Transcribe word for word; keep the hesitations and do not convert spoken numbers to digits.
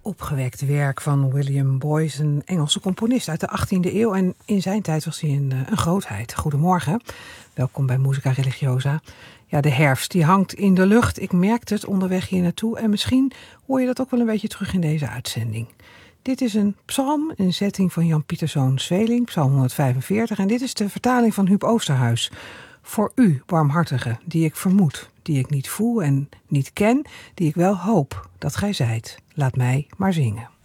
Opgewekt werk van William Boyce, een Engelse componist uit de achttiende eeuw. En in zijn tijd was hij een, een grootheid. Goedemorgen, welkom bij Musica Religiosa. Ja, de herfst die hangt in de lucht. Ik merkte het onderweg hier naartoe. En misschien hoor je dat ook wel een beetje terug in deze uitzending. Dit is een psalm, een zetting van Jan Pieterszoon Zweeling, psalm honderdvijfenveertig. En dit is de vertaling van Huub Oosterhuis. Voor u, barmhartige, die ik vermoed, die ik niet voel en niet ken, die ik wel hoop dat gij zijt. Laat mij maar zingen.